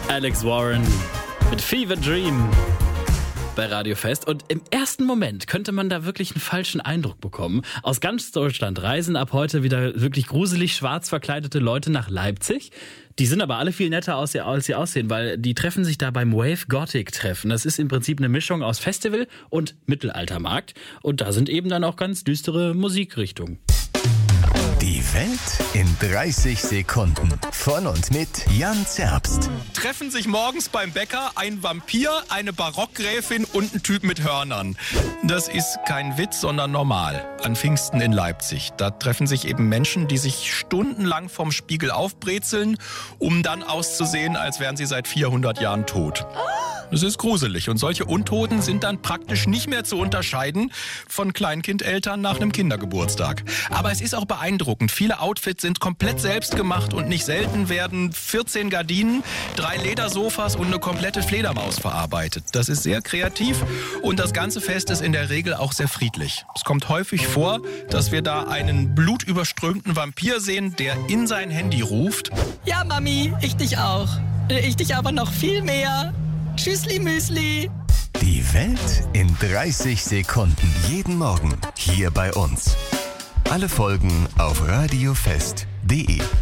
Alex Warren mit Fever Dream bei Radio Fest. Und im ersten Moment könnte man da wirklich einen falschen Eindruck bekommen. Aus ganz Deutschland reisen ab heute wieder wirklich gruselig schwarz verkleidete Leute nach Leipzig. Die sind aber alle viel netter als sie aussehen, weil die treffen sich da beim Wave Gothic Treffen. Das ist im Prinzip eine Mischung aus Festival und Mittelaltermarkt. Und da sind eben dann auch ganz düstere Musikrichtungen. Die Welt in 30 Sekunden. Von und mit Jan Zerbst. Treffen sich morgens beim Bäcker ein Vampir, eine Barockgräfin und ein Typ mit Hörnern. Das ist kein Witz, sondern normal. An Pfingsten in Leipzig. Da treffen sich eben Menschen, die sich stundenlang vom Spiegel aufbrezeln, um dann auszusehen, als wären sie seit 400 Jahren tot. Das ist gruselig. Und solche Untoten sind dann praktisch nicht mehr zu unterscheiden von Kleinkindeltern nach einem Kindergeburtstag. Aber es ist auch beeindruckend. Viele Outfits sind komplett selbst gemacht und nicht selten werden 14 Gardinen, 3 Ledersofas und eine komplette Fledermaus verarbeitet. Das ist sehr kreativ und das ganze Fest ist in der Regel auch sehr friedlich. Es kommt häufig vor, dass wir da einen blutüberströmten Vampir sehen, der in sein Handy ruft. Ja, Mami, ich dich auch. Ich dich aber noch viel mehr. Tschüssli Müsli. Die Welt in 30 Sekunden. Jeden Morgen hier bei uns. Alle Folgen auf radiofest.de.